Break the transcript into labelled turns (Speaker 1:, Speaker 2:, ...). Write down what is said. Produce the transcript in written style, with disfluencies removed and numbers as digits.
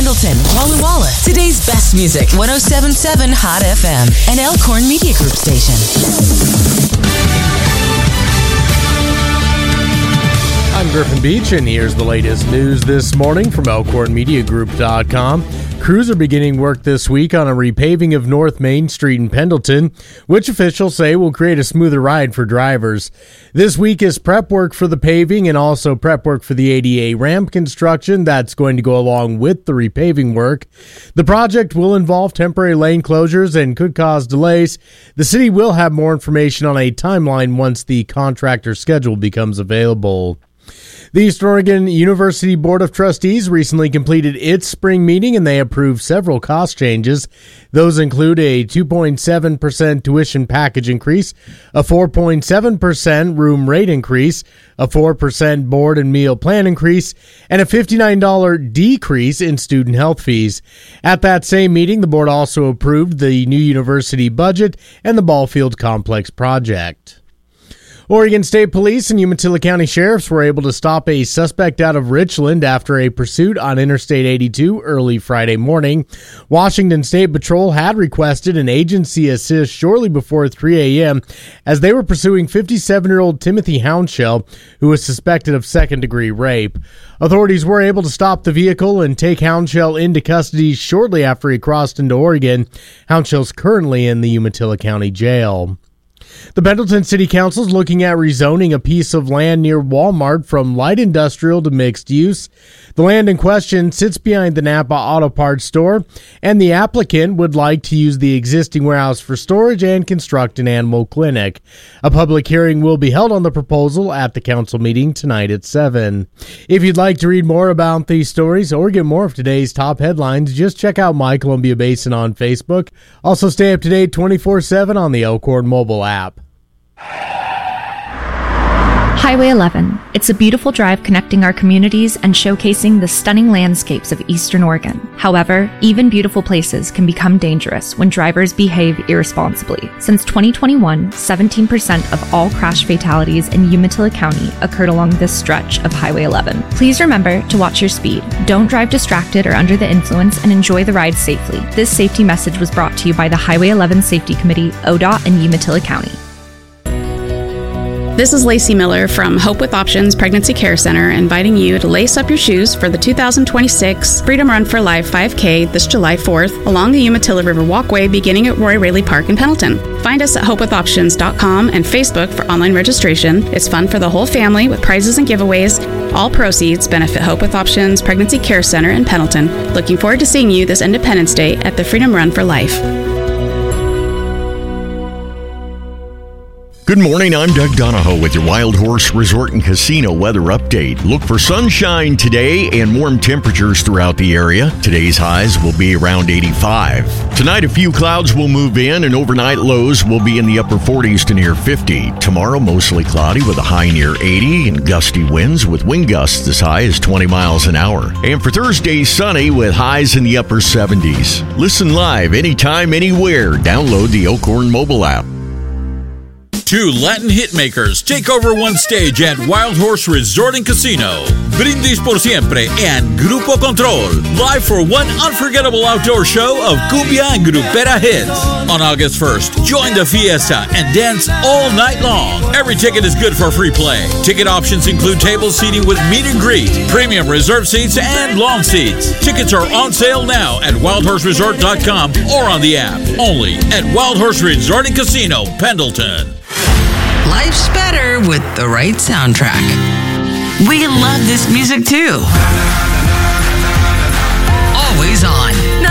Speaker 1: Pendleton, Walla Walla. Today's best music, 107.7 Hot FM, and Elkhorn Media Group station.
Speaker 2: I'm Griffin Beach, and here's the latest news this morning from ElkhornMediaGroup.com. Crews are beginning work this week on a repaving of North Main Street in Pendleton, which officials say will create a smoother ride for drivers. This week is prep work for the paving and also prep work for the ADA ramp construction that's going to go along with the repaving work. The project will involve temporary lane closures and could cause delays. The city will have more information on a timeline once the contractor schedule becomes available. The Eastern Oregon University Board of Trustees recently completed its spring meeting, and they approved several cost changes. Those include a 2.7% tuition package increase, a 4.7% room rate increase, a 4% board and meal plan increase, and a $59 decrease in student health fees. At that same meeting, the board also approved the new university budget and the ball field complex project. Oregon State Police and Umatilla County Sheriffs were able to stop a suspect out of Richland after a pursuit on Interstate 82 early Friday morning. Washington State Patrol had requested an agency assist shortly before 3 a.m. as they were pursuing 57-year-old Timothy Hounshell, who was suspected of second-degree rape. Authorities were able to stop the vehicle and take Hounshell into custody shortly after he crossed into Oregon. Hounshell's currently in the Umatilla County Jail. The Pendleton City Council is looking at rezoning a piece of land near Walmart from light industrial to mixed use. The land in question sits behind the Napa Auto Parts store, and the applicant would like to use the existing warehouse for storage and construct an animal clinic. A public hearing will be held on the proposal at the council meeting tonight at 7. If you'd like to read more about these stories or get more of today's top headlines, just check out My Columbia Basin on Facebook. Also stay up to date 24/7 on the Elkhorn mobile app.
Speaker 3: Highway 11. It's a beautiful drive connecting our communities and showcasing the stunning landscapes of Eastern Oregon. However, even beautiful places can become dangerous when drivers behave irresponsibly. Since 2021, 17% of all crash fatalities in Umatilla County occurred along this stretch of Highway 11. Please remember to watch your speed. Don't drive distracted or under the influence, and enjoy the ride safely. This safety message was brought to you by the Highway 11 Safety Committee, ODOT, and Umatilla County.
Speaker 4: This is Lacey Miller from Hope with Options Pregnancy Care Center, inviting you to lace up your shoes for the 2026 Freedom Run for Life 5K this July 4th along the Umatilla River Walkway beginning at Roy Raley Park in Pendleton. Find us at hopewithoptions.com and Facebook for online registration. It's fun for the whole family with prizes and giveaways. All proceeds benefit Hope with Options Pregnancy Care Center in Pendleton. Looking forward to seeing you this Independence Day at the Freedom Run for Life.
Speaker 5: Good morning, I'm Doug Donahoe with your Wild Horse Resort and Casino weather update. Look for sunshine today and warm temperatures throughout the area. Today's highs will be around 85. Tonight, a few clouds will move in and overnight lows will be in the upper 40s to near 50. Tomorrow, mostly cloudy with a high near 80 and gusty winds with wind gusts as high as 20 miles an hour. And for Thursday, sunny with highs in the upper 70s. Listen live anytime, anywhere. Download the Elkhorn mobile app.
Speaker 6: Two Latin hitmakers take over one stage at Wild Horse Resort and Casino. Brindis por Siempre and Grupo Control, live for one unforgettable outdoor show of cumbia and grupera hits. On August 1st, join the fiesta and dance all night long. Every ticket is good for free play. Ticket options include table seating with meet and greet, premium reserved seats, and lawn seats. Tickets are on sale now at wildhorseresort.com or on the app. Only at Wild Horse Resort and Casino, Pendleton.
Speaker 1: Life's better with the right soundtrack. We love this music too. Always on